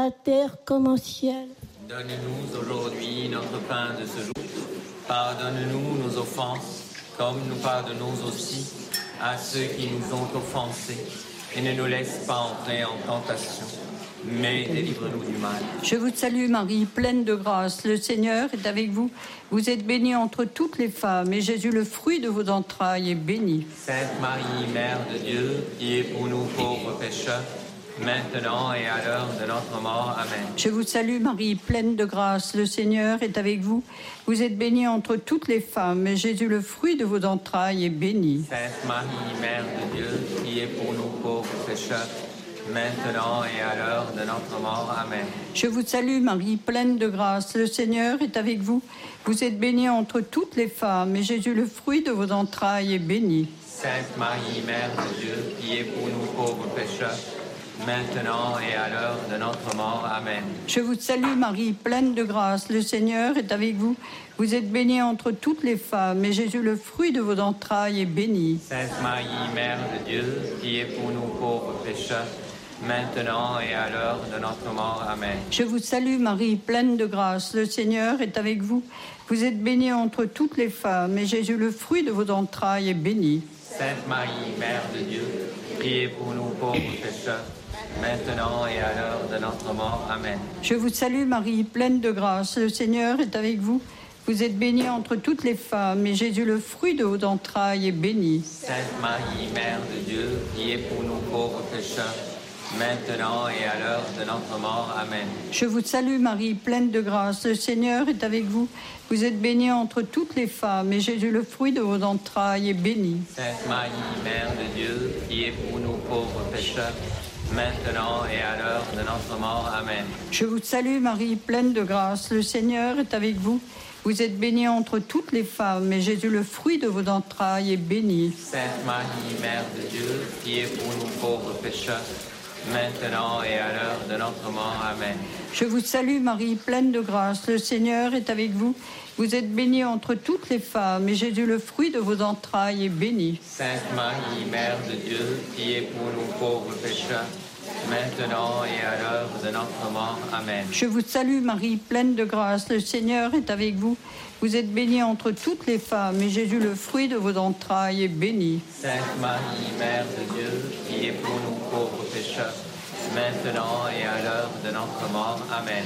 à la terre comme au ciel. Donne-nous aujourd'hui notre pain de ce jour. Pardonne-nous nos offenses, comme nous pardonnons aussi à ceux qui nous ont offensés. Et ne nous laisse pas entrer en tentation, mais délivre-nous du mal. Je vous salue Marie, pleine de grâce, le Seigneur est avec vous. Vous êtes bénie entre toutes les femmes, et Jésus, le fruit de vos entrailles, est béni. Sainte Marie, Mère de Dieu, priez pour nous pauvres pécheurs, maintenant et à l'heure de notre mort. Amen. Je vous salue Marie, pleine de grâce, le Seigneur est avec vous. Vous êtes bénie entre toutes les femmes, et Jésus, le fruit de vos entrailles, est béni. Sainte Marie, Mère de Dieu, priez pour nous pauvres pécheurs, maintenant et à l'heure de notre mort. Amen. Je vous salue Marie, pleine de grâce, le Seigneur est avec vous. Vous êtes bénie entre toutes les femmes, et Jésus, le fruit de vos entrailles, est béni. Sainte Marie, Mère de Dieu, priez pour nous pauvres pécheurs, maintenant et à l'heure de notre mort. Amen. Je vous salue Marie, pleine de grâce, le Seigneur est avec vous. Vous êtes bénie entre toutes les femmes, et Jésus, le fruit de vos entrailles, est béni. Sainte Marie, Mère de Dieu, priez pour nous pauvres pécheurs, maintenant et à l'heure de notre mort. Amen. Je vous salue Marie, pleine de grâce, le Seigneur est avec vous. Vous êtes bénie entre toutes les femmes, et Jésus, le fruit de vos entrailles, est béni. Sainte Marie, Mère de Dieu, priez pour nous pauvres pécheurs, maintenant et à l'heure de notre mort. Amen. Je vous salue Marie, pleine de grâce, le Seigneur est avec vous. Vous êtes bénie entre toutes les femmes, et Jésus, le fruit de vos entrailles, est béni. Sainte Marie, Mère de Dieu, priez pour nous pauvres pécheurs, maintenant et à l'heure de notre mort. Amen. Je vous salue Marie, pleine de grâce, le Seigneur est avec vous. Vous êtes bénie entre toutes les femmes, et Jésus, le fruit de vos entrailles, est béni. Sainte Marie, Mère de Dieu, priez pour nous pauvres pécheurs, maintenant et à l'heure de notre mort. Amen. Je vous salue Marie, pleine de grâce, le Seigneur est avec vous. Vous êtes bénie entre toutes les femmes, et Jésus, le fruit de vos entrailles, est béni. Sainte Marie, Mère de Dieu, priez pour nous pauvres pécheurs, maintenant et à l'heure de notre mort. Amen. Je vous salue Marie, pleine de grâce, le Seigneur est avec vous. Vous êtes bénie entre toutes les femmes, et Jésus, le fruit de vos entrailles, est béni. Sainte Marie, Mère de Dieu, priez pour nous pauvres pécheurs, maintenant et à l'heure de notre mort. Amen. Je vous salue Marie, pleine de grâce, le Seigneur est avec vous. Vous êtes bénie entre toutes les femmes, et Jésus, le fruit de vos entrailles, est béni. Sainte Marie, Mère de Dieu, priez pour nous pauvres pécheurs, maintenant et à l'heure de notre mort. Amen.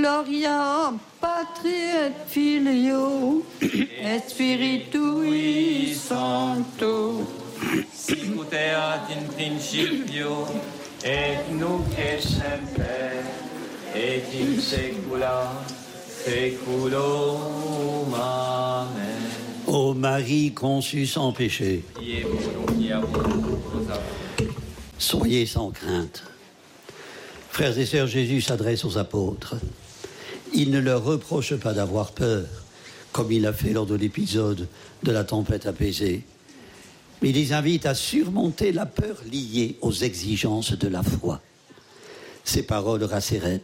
Gloria Patri et Filio et Spiritui Sancto. Sicut erat in principio, et nunc et semper, et in saecula saeculorum. Amen. Ô Marie conçue sans péché, Priez pour nous qui avons nos âmes. soyez sans crainte. Frères et sœurs, Jésus s'adresse aux apôtres. Il ne leur reproche pas d'avoir peur, comme il l'a fait lors de l'épisode de la tempête apaisée. Mais il les invite à surmonter la peur liée aux exigences de la foi. Ces paroles rassérénent.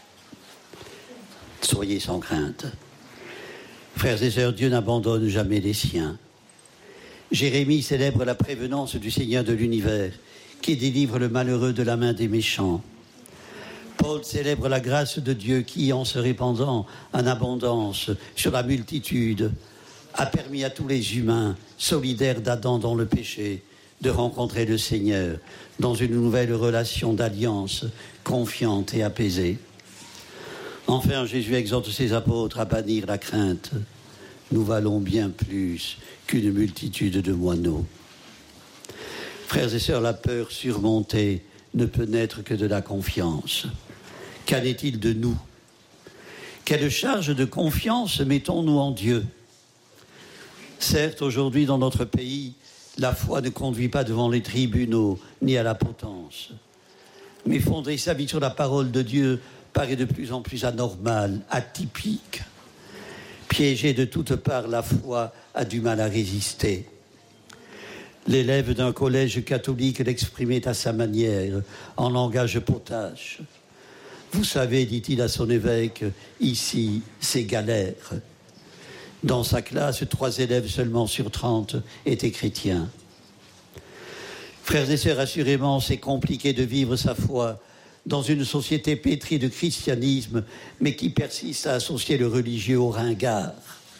Soyez sans crainte. Frères et sœurs, Dieu n'abandonne jamais les siens. Jérémie célèbre la prévenance du Seigneur de l'univers, qui délivre le malheureux de la main des méchants. Paul célèbre la grâce de Dieu qui, en se répandant en abondance sur la multitude, a permis à tous les humains, solidaires d'Adam dans le péché, de rencontrer le Seigneur dans une nouvelle relation d'alliance confiante et apaisée. Enfin, Jésus exhorte ses apôtres à bannir la crainte. Nous valons bien plus qu'une multitude de moineaux. Frères et sœurs, la peur surmontée ne peut naître que de la confiance. Qu'en est-il de nous? Quelle charge de confiance mettons-nous en Dieu? Certes, aujourd'hui, dans notre pays, la foi ne conduit pas devant les tribunaux ni à la potence. Mais fonder sa vie sur la parole de Dieu paraît de plus en plus anormal, atypique. Piégée de toutes parts, la foi a du mal à résister. L'élève d'un collège catholique l'exprimait à sa manière, en langage potache. Vous savez, dit-il à son évêque, ici, c'est galère. Dans sa classe, 3 élèves seulement sur 30 étaient chrétiens. Frères et sœurs, assurément, c'est compliqué de vivre sa foi dans une société pétrie de christianisme, mais qui persiste à associer le religieux au ringard.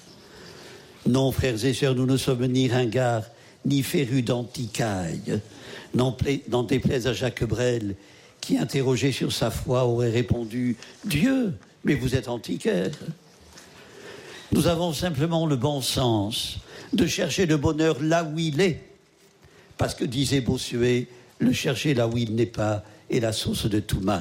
Non, frères et sœurs, nous ne sommes ni ringards, ni férus d'anticailles. N'en déplaise à Jacques Brel, qui, interrogé sur sa foi, aurait répondu « Dieu, mais vous êtes antiquaire ». Nous avons simplement le bon sens de chercher le bonheur là où il est, parce que, disait Bossuet, le chercher là où il n'est pas est la source de tout mal.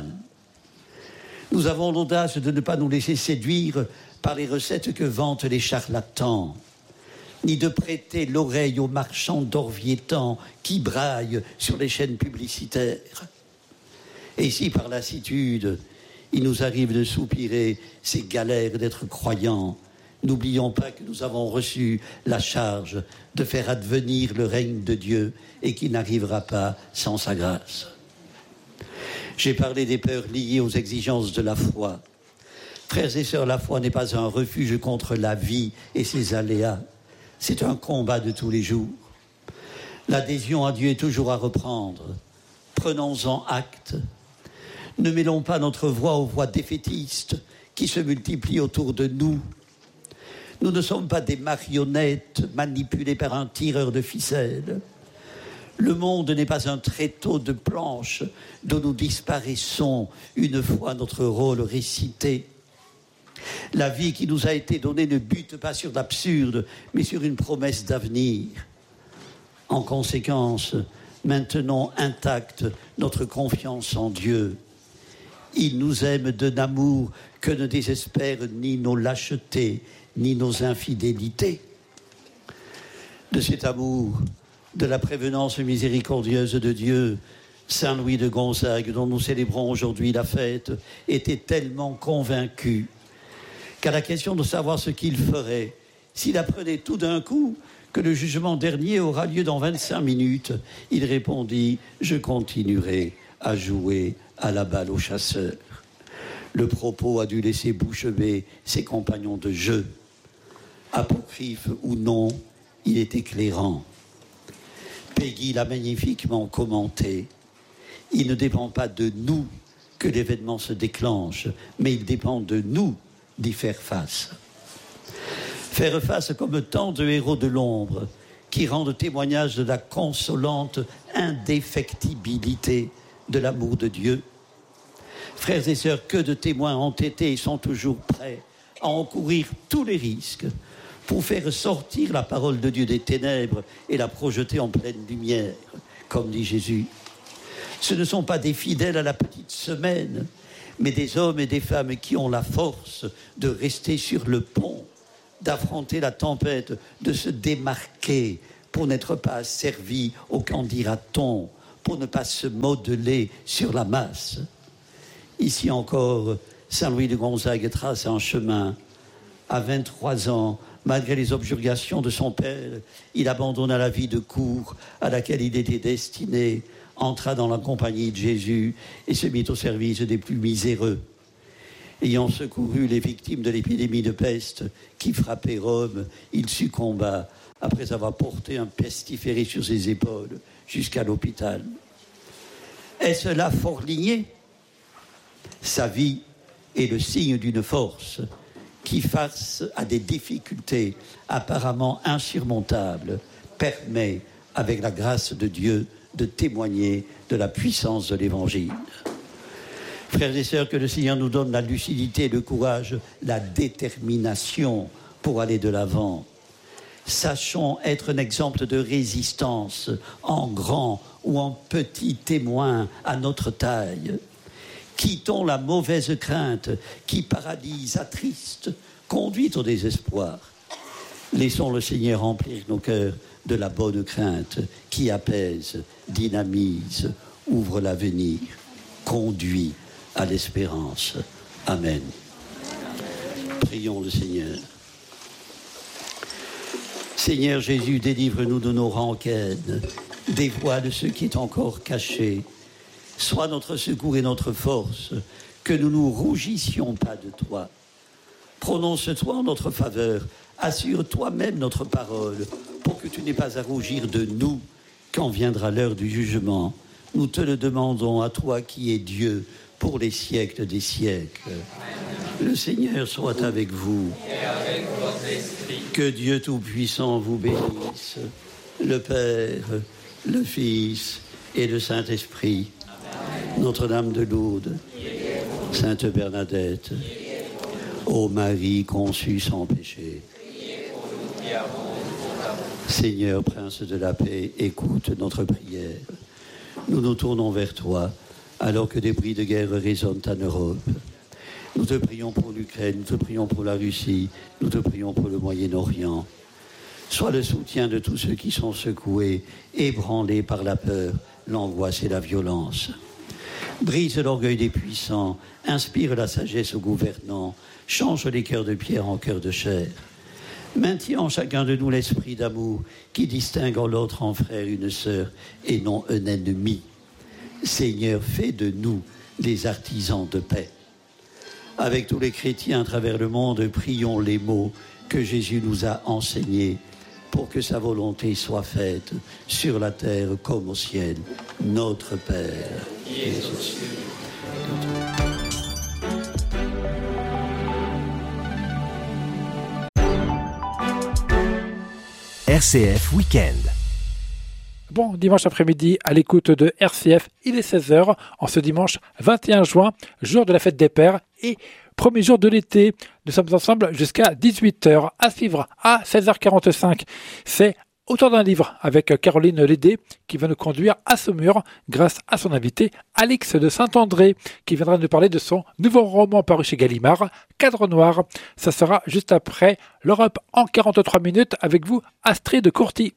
Nous avons l'audace de ne pas nous laisser séduire par les recettes que vantent les charlatans, ni de prêter l'oreille aux marchands d'Orviétan qui braillent sur les chaînes publicitaires. Et si par lassitude, il nous arrive de soupirer ces galères d'être croyants, n'oublions pas que nous avons reçu la charge de faire advenir le règne de Dieu et qu'il n'arrivera pas sans sa grâce. J'ai parlé des peurs liées aux exigences de la foi. Frères et sœurs, la foi n'est pas un refuge contre la vie et ses aléas. C'est un combat de tous les jours. L'adhésion à Dieu est toujours à reprendre. Prenons-en acte. Ne mêlons pas notre voix aux voix défaitistes qui se multiplient autour de nous. Nous ne sommes pas des marionnettes manipulées par un tireur de ficelles. Le monde n'est pas un tréteau de planches dont nous disparaissons une fois notre rôle récité. La vie qui nous a été donnée ne bute pas sur l'absurde, mais sur une promesse d'avenir. En conséquence, maintenons intacte notre confiance en Dieu. Il nous aime d'un amour que ne désespèrent ni nos lâchetés, ni nos infidélités. De cet amour, de la prévenance miséricordieuse de Dieu, Saint Louis de Gonzague, dont nous célébrons aujourd'hui la fête, était tellement convaincu qu'à la question de savoir ce qu'il ferait s'il apprenait tout d'un coup que le jugement dernier aura lieu dans 25 minutes, il répondit « Je continuerai à jouer à la balle aux chasseurs ». Le propos a dû laisser bouche bée ses compagnons de jeu. Apocryphe ou non, il est éclairant. Peggy l'a magnifiquement commenté. Il ne dépend pas de nous que l'événement se déclenche, mais il dépend de nous d'y faire face. Faire face comme tant de héros de l'ombre qui rendent témoignage de la consolante indéfectibilité de l'amour de Dieu. Frères et sœurs, que de témoins entêtés sont toujours prêts à encourir tous les risques pour faire sortir la parole de Dieu des ténèbres et la projeter en pleine lumière, comme dit Jésus. Ce ne sont pas des fidèles à la petite semaine, mais des hommes et des femmes qui ont la force de rester sur le pont, d'affronter la tempête, de se démarquer pour n'être pas asservis au qu'en dira-t-on, pour ne pas se modeler sur la masse. Ici encore, Saint Louis de Gonzague trace un chemin. À 23 ans, malgré les objurgations de son père, il abandonna la vie de cour à laquelle il était destiné, entra dans la compagnie de Jésus et se mit au service des plus miséreux. Ayant secouru les victimes de l'épidémie de peste qui frappait Rome, il succomba après avoir porté un pestiféré sur ses épaules jusqu'à l'hôpital. Est-ce là Forligné ? Sa vie est le signe d'une force qui, face à des difficultés apparemment insurmontables, permet, avec la grâce de Dieu, de témoigner de la puissance de l'Évangile. Frères et sœurs, que le Seigneur nous donne la lucidité, le courage, la détermination pour aller de l'avant. Sachons être un exemple de résistance en grand ou en petit témoin à notre taille. Quittons la mauvaise crainte qui paralyse, attriste, conduit au désespoir. Laissons le Seigneur remplir nos cœurs de la bonne crainte qui apaise, dynamise, ouvre l'avenir, conduit à l'espérance. Amen. Prions le Seigneur. Seigneur Jésus, délivre-nous de nos rengaines, dévoile ce qui est encore caché. Sois notre secours et notre force, que nous ne rougissions pas de toi. Prononce-toi en notre faveur, assure toi-même notre parole, pour que tu n'aies pas à rougir de nous quand viendra l'heure du jugement. Nous te le demandons à toi qui es Dieu, pour les siècles des siècles. Le Seigneur soit avec vous. Et avec votre esprit. Que Dieu Tout-Puissant vous bénisse, le Père, le Fils et le Saint-Esprit. Notre-Dame de Lourdes, Sainte Bernadette, ô Marie conçue sans péché. Seigneur, Prince de la paix, écoute notre prière. Nous nous tournons vers toi, alors que des bruits de guerre résonnent en Europe. Nous te prions pour l'Ukraine, nous te prions pour la Russie, nous te prions pour le Moyen-Orient. Sois le soutien de tous ceux qui sont secoués, ébranlés par la peur, l'angoisse et la violence. Brise l'orgueil des puissants, inspire la sagesse aux gouvernants, change les cœurs de pierre en cœurs de chair. Maintiens en chacun de nous l'esprit d'amour qui distingue en l'autre en frère une sœur et non un ennemi. Seigneur, fais de nous les artisans de paix. Avec tous les chrétiens à travers le monde, prions les mots que Jésus nous a enseignés pour que sa volonté soit faite sur la terre comme au ciel. Notre Père, qui es aux cieux. RCF Week-end. Bon dimanche après-midi à l'écoute de RCF, il est 16h en ce dimanche 21 juin, jour de la fête des Pères et premier jour de l'été. Nous sommes ensemble jusqu'à 18h. À suivre à 16h45, c'est Auteur d'un livre avec Caroline Lédé qui va nous conduire à Saumur grâce à son invité Alix de Saint-André qui viendra nous parler de son nouveau roman paru chez Gallimard, Cadre Noir. Ça sera juste après l'Europe en 43 minutes avec vous Astrid de Courty.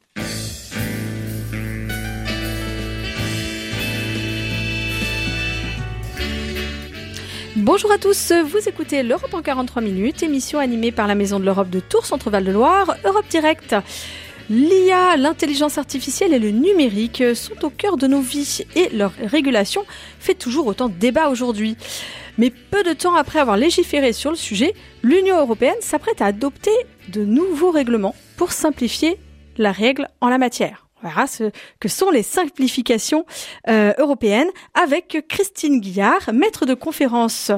Bonjour à tous, vous écoutez l'Europe en 43 minutes, émission animée par la Maison de l'Europe de Tours, Centre-Val de Loire, Europe Direct. L'IA, l'intelligence artificielle et le numérique sont au cœur de nos vies et leur régulation fait toujours autant de débat aujourd'hui. Mais peu de temps après avoir légiféré sur le sujet, l'Union européenne s'apprête à adopter de nouveaux règlements pour simplifier la règle en la matière. On verra ce que sont les simplifications européennes avec Christine Guillard, maître de conférence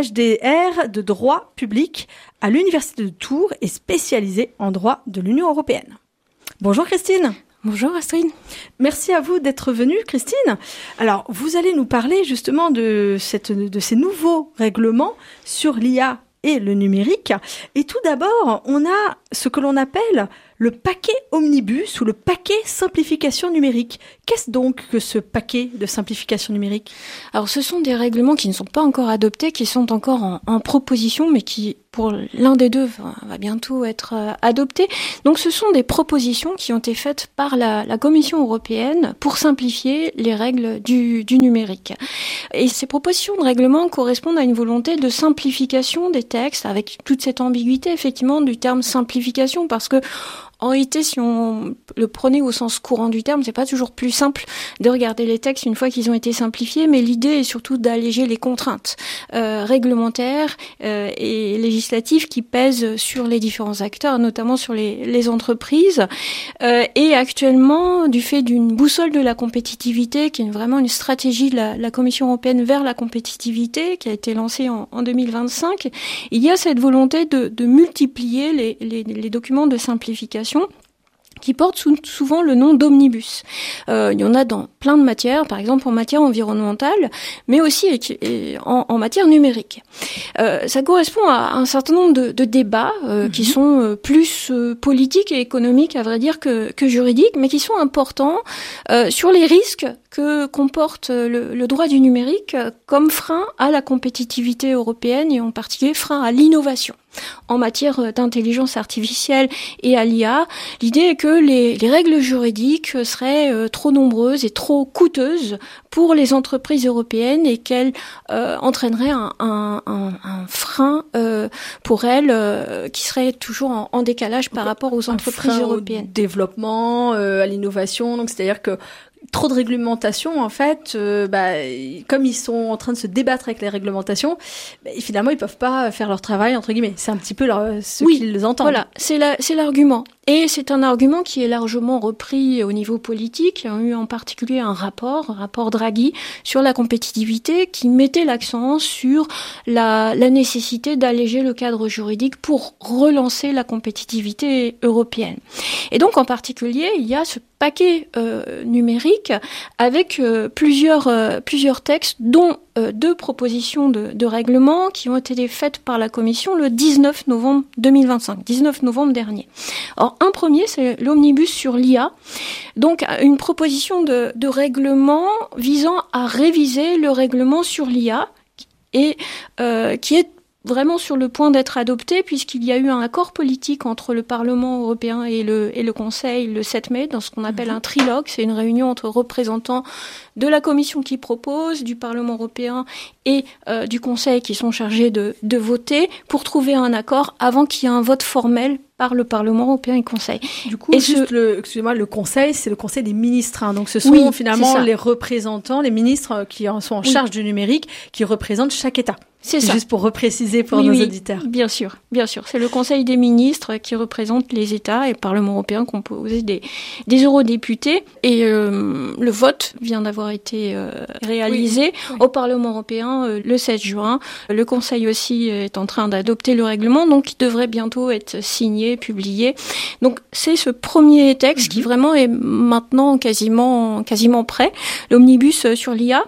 HDR de droit public à l'Université de Tours et spécialisée en droit de l'Union européenne. Bonjour Christine. Bonjour Astrid. Merci à vous d'être venue Christine. Alors vous allez nous parler justement de ces nouveaux règlements sur l'IA et le numérique. Et tout d'abord, on a ce que l'on appelle le paquet omnibus ou le paquet simplification numérique. Qu'est-ce donc que ce paquet de simplification numérique ? Alors ce sont des règlements qui ne sont pas encore adoptés, qui sont encore en proposition, mais qui, pour l'un des deux, va bientôt être adopté. Donc ce sont des propositions qui ont été faites par la Commission européenne pour simplifier les règles du numérique. Et ces propositions de règlement correspondent à une volonté de simplification des textes, avec toute cette ambiguïté effectivement du terme simplification, parce que en réalité, si on le prenait au sens courant du terme, c'est pas toujours plus simple de regarder les textes une fois qu'ils ont été simplifiés, mais l'idée est surtout d'alléger les contraintes réglementaires et législatives qui pèsent sur les différents acteurs, notamment sur les entreprises. Et actuellement, du fait d'une boussole de la compétitivité, qui est vraiment une stratégie de la Commission européenne vers la compétitivité, qui a été lancée en 2025, il y a cette volonté de multiplier les documents de simplification qui portent souvent le nom d'omnibus. Il y en a dans plein de matières, par exemple en matière environnementale, mais aussi en matière numérique. Ça correspond à un certain nombre de débats qui sont plus politiques et économiques, à vrai dire, que juridiques, mais qui sont importants sur les risques que comporte le droit du numérique comme frein à la compétitivité européenne et en particulier frein à l'innovation. En matière d'intelligence artificielle et à l'IA, l'idée est que les règles juridiques seraient trop nombreuses et trop coûteuses pour les entreprises européennes et qu'elles entraîneraient un frein pour elles qui serait toujours en décalage par rapport aux entreprises européennes. Au développement, à l'innovation, donc c'est-à-dire que trop de réglementation, en fait, comme ils sont en train de se débattre avec les réglementations, finalement, ils peuvent pas faire leur travail, entre guillemets. C'est un petit peu ce qu'ils entendent. Voilà, c'est l'argument. Et c'est un argument qui est largement repris au niveau politique. Il y a eu en particulier un rapport Draghi sur la compétitivité qui mettait l'accent sur la nécessité d'alléger le cadre juridique pour relancer la compétitivité européenne. Et donc en particulier, il y a ce paquet numérique avec plusieurs textes, dont 2 propositions de règlement qui ont été faites par la Commission le 19 novembre 2025, 19 novembre dernier. Alors, un premier, c'est l'omnibus sur l'IA, donc une proposition de règlement visant à réviser le règlement sur l'IA et qui est vraiment sur le point d'être adopté, puisqu'il y a eu un accord politique entre le Parlement européen et le Conseil le 7 mai, dans ce qu'on appelle un trilogue. C'est une réunion entre représentants de la Commission qui propose, du Parlement européen et du Conseil qui sont chargés de voter pour trouver un accord avant qu'il y ait un vote formel par le Parlement européen et le Conseil. Du coup, excusez-moi, le Conseil, c'est le Conseil des ministres. Hein. Donc, ce sont finalement les représentants, les ministres qui sont en charge du numérique, qui représentent chaque État. C'est ça. Juste pour repréciser pour nos auditeurs. Bien sûr. C'est le Conseil des ministres qui représente les États et le Parlement européen composé des eurodéputés. Et le vote vient d'avoir été réalisé au Parlement européen le 16 juin. Le Conseil aussi est en train d'adopter le règlement, donc il devrait bientôt être signé, publié. Donc c'est ce premier texte qui vraiment est maintenant quasiment prêt, l'omnibus sur l'IA.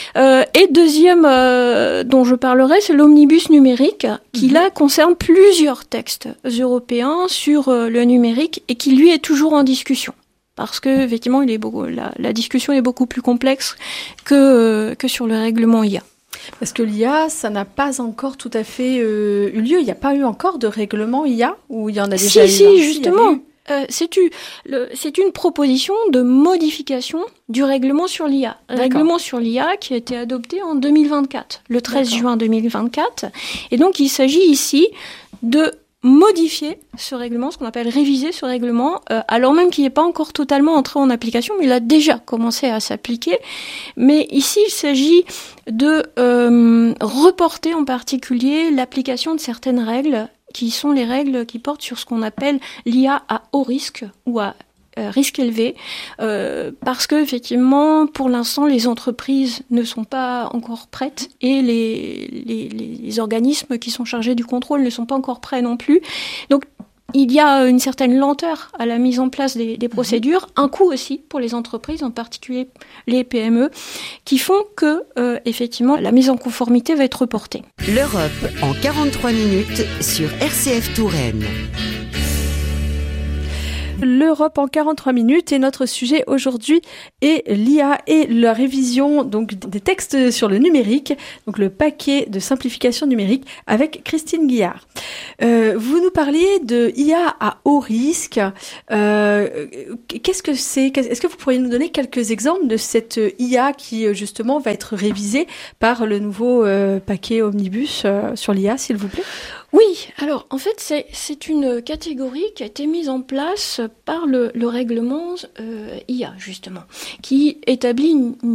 Et deuxième dont je parlerai, c'est l'omnibus numérique qui là concerne plusieurs textes européens sur le numérique et qui lui est toujours en discussion. Parce que effectivement, la discussion est beaucoup plus complexe que sur le règlement IA. Parce que l'IA, ça n'a pas encore tout à fait eu lieu. Il n'y a pas eu encore de règlement IA ou il y en a déjà eu? Si, justement. C'est une proposition de modification du règlement sur l'IA. Règlement sur l'IA qui a été adopté en 2024, le 13 juin 2024. Et donc, il s'agit ici de modifier ce règlement, ce qu'on appelle réviser ce règlement, alors même qu'il n'est pas encore totalement entré en application, mais il a déjà commencé à s'appliquer. Mais ici, il s'agit de reporter en particulier l'application de certaines règles qui sont les règles qui portent sur ce qu'on appelle l'IA à haut risque ou à risque élevé, parce que effectivement, pour l'instant, les entreprises ne sont pas encore prêtes et les organismes qui sont chargés du contrôle ne sont pas encore prêts non plus. Donc, il y a une certaine lenteur à la mise en place des procédures, un coût aussi pour les entreprises, en particulier les PME, qui font que, effectivement, la mise en conformité va être reportée. L'Europe en 43 minutes sur RCF Touraine. L'Europe en 43 minutes et notre sujet aujourd'hui est l'IA et la révision donc des textes sur le numérique, donc le paquet de simplification numérique avec Christine Guillard. Vous nous parliez de IA à haut risque. Qu'est-ce que c'est? Est-ce que vous pourriez nous donner quelques exemples de cette IA qui justement va être révisée par le nouveau paquet omnibus sur l'IA, s'il vous plaît? Oui, alors en fait c'est une catégorie qui a été mise en place par le règlement IA justement, qui établit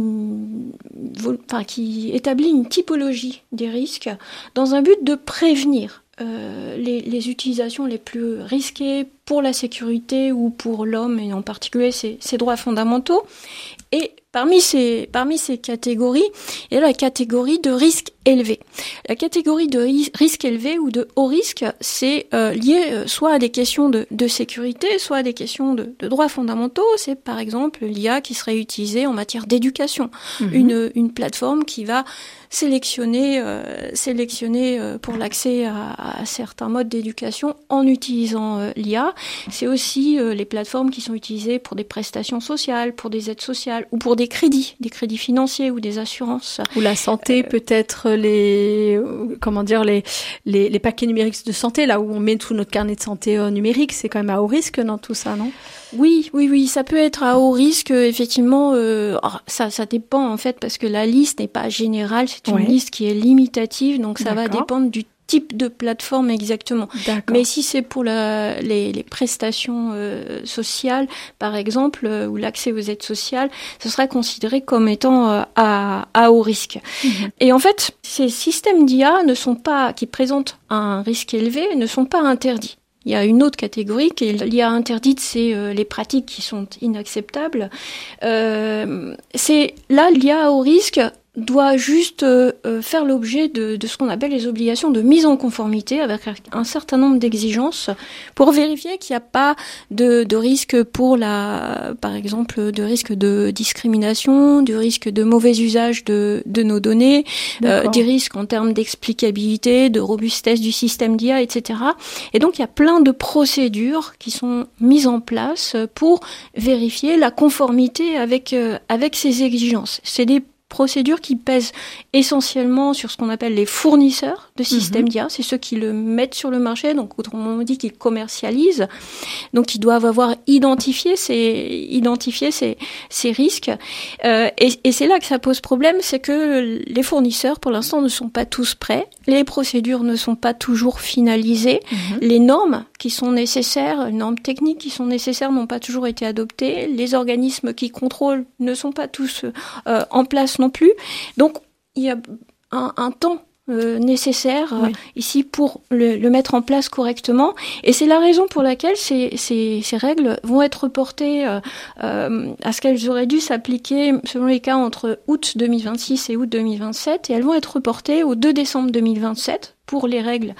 une typologie des risques dans un but de prévenir les utilisations les plus risquées pour la sécurité ou pour l'homme et en particulier ses droits fondamentaux. Et parmi ces catégories, il y a la catégorie de risque élevé. La catégorie de risque élevé ou de haut risque, c'est lié soit à des questions de sécurité, soit à des questions de droits fondamentaux. C'est par exemple l'IA qui serait utilisée en matière d'éducation. Une plateforme qui va sélectionner pour l'accès à certains modes d'éducation en utilisant l'IA. C'est aussi les plateformes qui sont utilisées pour des prestations sociales, pour des aides sociales ou pour des crédits financiers ou des assurances. Ou la santé, peut-être les paquets numériques de santé, là où on met tout notre carnet de santé numérique, c'est quand même à haut risque dans tout ça, non ? Oui, ça peut être à haut risque, effectivement. Ça dépend en fait parce que la liste n'est pas générale, c'est une liste qui est limitative, donc ça va dépendre du type de plateforme exactement. Mais si c'est pour les prestations sociales, par exemple, ou l'accès aux aides sociales, ce sera considéré comme étant à haut risque. Et en fait, ces systèmes d'IA qui présentent un risque élevé ne sont pas interdits. Il y a une autre catégorie qui est l'IA interdite, c'est les pratiques qui sont inacceptables. C'est là l'IA à haut risque doit juste faire l'objet de ce qu'on appelle les obligations de mise en conformité avec un certain nombre d'exigences pour vérifier qu'il n'y a pas de risque par exemple, de risque de discrimination, du risque de mauvais usage de nos données, des risques en termes d'explicabilité, de robustesse du système d'IA, etc. Et donc, il y a plein de procédures qui sont mises en place pour vérifier la conformité avec ces exigences. C'est des procédures qui pèsent essentiellement sur ce qu'on appelle les fournisseurs de systèmes d'IA. C'est ceux qui le mettent sur le marché, donc autrement dit, qui commercialisent. Donc, ils doivent avoir identifié ces risques. Et c'est là que ça pose problème, c'est que les fournisseurs, pour l'instant, ne sont pas tous prêts. Les procédures ne sont pas toujours finalisées. Les normes qui sont nécessaires, les normes techniques qui sont nécessaires n'ont pas toujours été adoptées. Les organismes qui contrôlent ne sont pas tous en place non plus. Donc, il y a un temps nécessaire ici pour le mettre en place correctement. Et c'est la raison pour laquelle ces règles vont être reportées à ce qu'elles auraient dû s'appliquer, selon les cas, entre août 2026 et août 2027. Et elles vont être reportées au 2 décembre 2027 pour les règles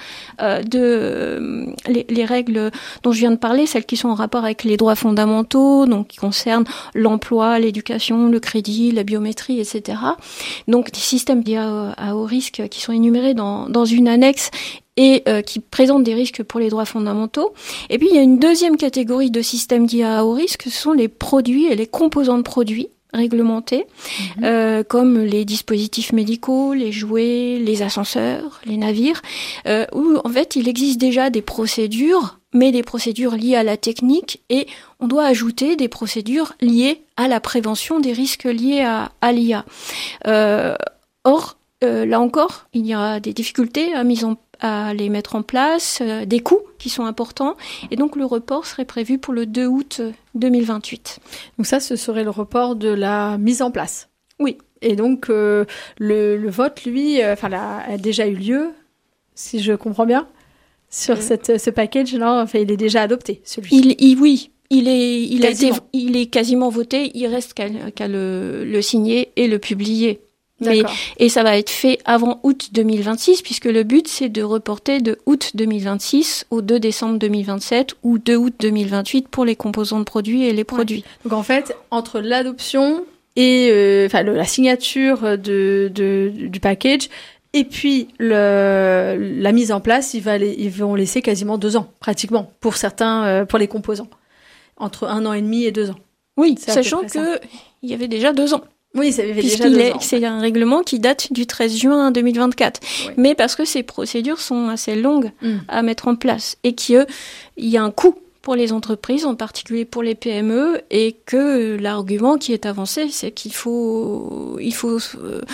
les règles dont je viens de parler, celles qui sont en rapport avec les droits fondamentaux, donc qui concernent l'emploi, l'éducation, le crédit, la biométrie, etc. Donc des systèmes d'IA à haut risque qui sont énumérés dans une annexe et qui présentent des risques pour les droits fondamentaux. Et puis il y a une deuxième catégorie de systèmes d'IA à haut risque, ce sont les produits et les composants de produits réglementés, comme les dispositifs médicaux, les jouets, les ascenseurs, les navires, où en fait il existe déjà des procédures, mais des procédures liées à la technique, et on doit ajouter des procédures liées à la prévention des risques liés à l'IA. Or, là encore, il y a des difficultés à les mettre en place, des coûts qui sont importants, et donc le report serait prévu pour le 2 août 2028. Donc ça, ce serait le report de la mise en place. Oui. Et donc le vote, lui, a déjà eu lieu, si je comprends bien, sur ce package-là. Enfin, il est déjà adopté, celui-ci. Oui. Il est quasiment voté. Il reste qu'à le signer et le publier. Et ça va être fait avant août 2026, puisque le but, c'est de reporter de août 2026 au 2 décembre 2027 ou 2 août 2028 pour les composants de produits et les produits. Donc en fait, entre l'adoption et la signature du package et puis la mise en place, ils vont laisser quasiment 2 ans, pratiquement, pour certains, pour les composants. Entre 1 an et demi et 2 ans. Oui, sachant qu'il y avait déjà 2 ans. Oui, ça avait déjà 2 ans. C'est un règlement qui date du 13 juin 2024. Oui. Mais parce que ces procédures sont assez longues à mettre en place et qu'il y a un coût pour les entreprises, en particulier pour les PME, et que l'argument qui est avancé, c'est qu'il faut